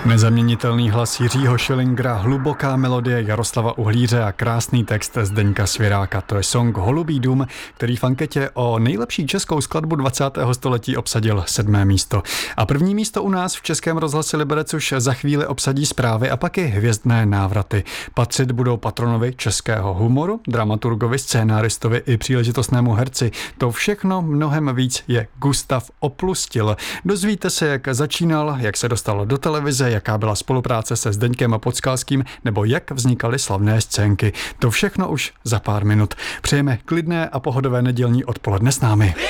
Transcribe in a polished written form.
Nezaměnitelný hlas Jiřího Schillingera, hluboká melodie Jaroslava Uhlíře a krásný text Zdeňka Svěráka. To je song Holubý dům, který v anketě o nejlepší českou skladbu 20. století obsadil 7. místo. A první místo u nás v Českém rozhlase Liberec už za chvíli obsadí zprávy a pak i hvězdné návraty. Patřit budou patronovi českého humoru, dramaturgovi, scénáristovi i příležitostnému herci. To všechno mnohem víc je Gustav Oplustil. Dozvíte se, jak začínal, jak se dostal do televize, jaká byla spolupráce se Zdeňkem Podskalským nebo jak vznikaly slavné scénky. To všechno už za pár minut. Přejeme klidné a pohodové nedělní odpoledne s námi.